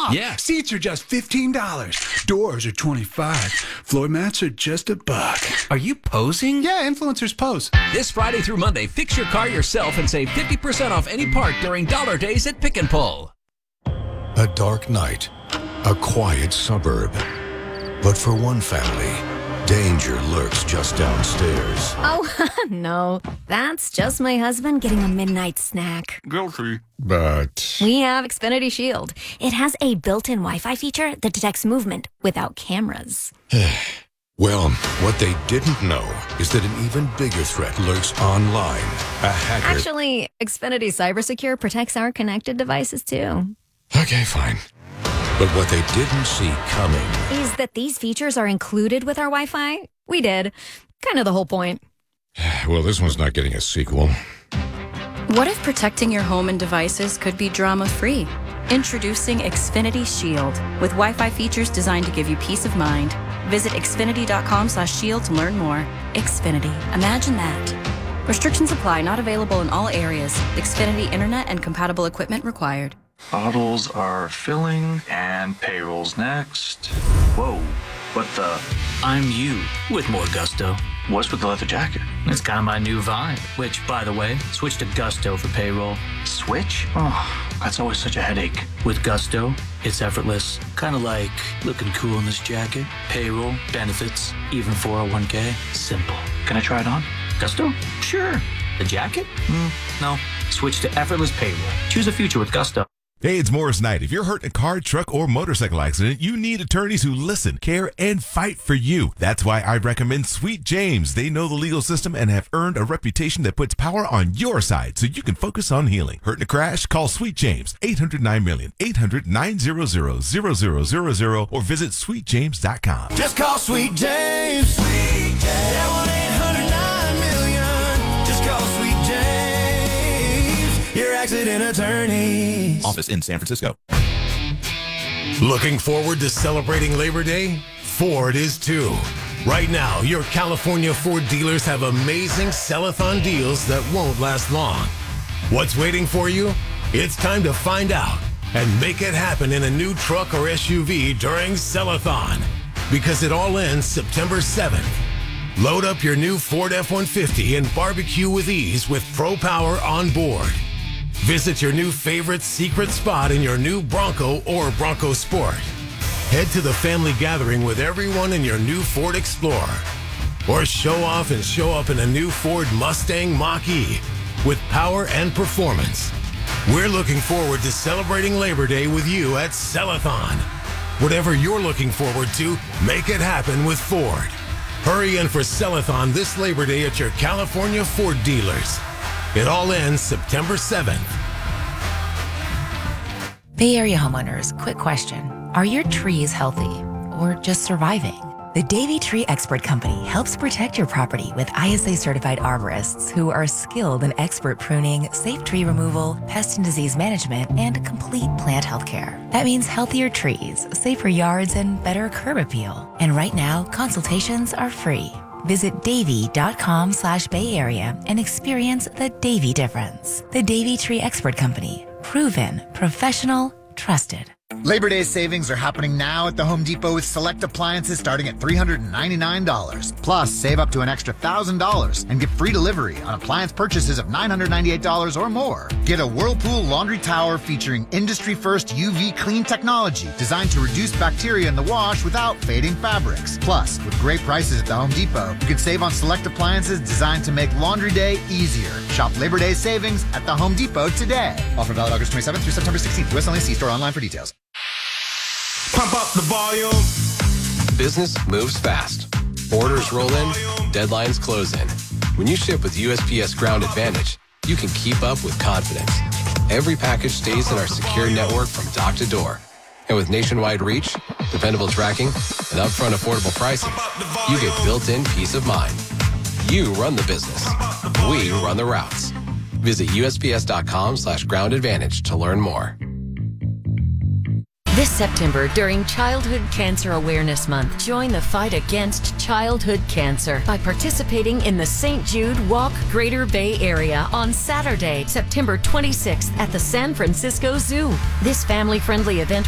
Yeah. Seats are just $15. Doors are $25. Floor mats are just $1. Are you posing? Yeah, influencers pose. This Friday through Monday, fix your car yourself and save 50% off any part during Dollar Days at Pick and Pull. A dark night, a quiet suburb. But for one family, danger lurks just downstairs. Oh, no. That's just my husband getting a midnight snack. Guilty. But We have Xfinity Shield. It has a built-in Wi-Fi feature that detects movement without cameras. well, what they didn't know is that an even bigger threat lurks online. A hacker... Actually, Xfinity Cybersecure protects our connected devices, too. Okay, fine. But what they didn't see coming Is that these features are included with our Wi-Fi? We did. Kind of the whole point. Well, this one's not getting a sequel. What if protecting your home and devices could be drama-free? Introducing Xfinity Shield with Wi-Fi features designed to give you peace of mind. Visit xfinity.com/shield to learn more. Xfinity. Imagine that. Restrictions apply. Not available in all areas. Xfinity Internet and compatible equipment required. Bottles are filling and payroll's next. Whoa, what the? I'm you with more gusto. What's with the leather jacket? It's kind of my new vibe, which, by the way, switch to Gusto for payroll. Switch? Oh, that's always such a headache. With Gusto, it's effortless. Kind of like looking cool in this jacket. Payroll, benefits, even 401k. Simple. Can I try it on? Gusto? Sure. The jacket? No. Switch to effortless payroll. Choose a future with Gusto. Hey, it's Morris Knight. If you're hurt in a car, truck, or motorcycle accident, you need attorneys who listen, care, and fight for you. That's why I recommend Sweet James. They know the legal system and have earned a reputation that puts power on your side so you can focus on healing. Hurt in a crash? Call Sweet James, 800-9000000, 800-900-0000, or visit sweetjames.com. Just call Sweet James. Sweet James. Yeah, 1-800-9000000. Just call Sweet James. Your accident attorney. Office in San Francisco. Looking forward to celebrating Labor Day? Ford is too. Right now, your California Ford dealers have amazing sell-a-thon deals that won't last long. What's waiting for you? It's time to find out and make it happen in a new truck or SUV during Sell-a-thon, because it all ends September 7th. Load up your new Ford F-150 and barbecue with ease with Pro Power on board. Visit your new favorite secret spot in your new Bronco or Bronco Sport. Head to the family gathering with everyone in your new Ford Explorer. Or show off and show up in a new Ford Mustang Mach-E with power and performance. We're looking forward to celebrating Labor Day with you at Sell-a-thon. Whatever you're looking forward to, make it happen with Ford. Hurry in for Sell-a-thon this Labor Day at your California Ford dealers. It all ends September 7th. Bay Area homeowners, quick question. Are your trees healthy or just surviving? The Davey Tree Expert Company helps protect your property with ISA-certified arborists who are skilled in expert pruning, safe tree removal, pest and disease management, and complete plant health care. That means healthier trees, safer yards, and better curb appeal. And right now, consultations are free. Visit Davey.com/Bay Area and experience the Davey difference. The Davey Tree Expert Company. Proven, professional, trusted. Labor Day savings are happening now at the Home Depot with select appliances starting at $399. Plus, save up to an extra $1,000 and get free delivery on appliance purchases of $998 or more. Get a Whirlpool laundry tower featuring industry-first UV clean technology designed to reduce bacteria in the wash without fading fabrics. Plus, with great prices at the Home Depot, you can save on select appliances designed to make laundry day easier. Shop Labor Day savings at the Home Depot today. Offer valid August 27th through September 16th. US only. See store online for details. Pump up the volume. Business moves fast. Orders roll in, deadlines close in. When you ship with USPS Ground Advantage, you can keep up with confidence. Every package stays in our secure network from dock to door. And with nationwide reach, dependable tracking, and upfront affordable pricing, you get built-in peace of mind. You run the business. We run the routes. Visit USPS.com/Ground Advantage to learn more. This September, during Childhood Cancer Awareness Month, join the fight against childhood cancer by participating in the St. Jude Walk Greater Bay Area on Saturday, September 26th at the San Francisco Zoo. This family-friendly event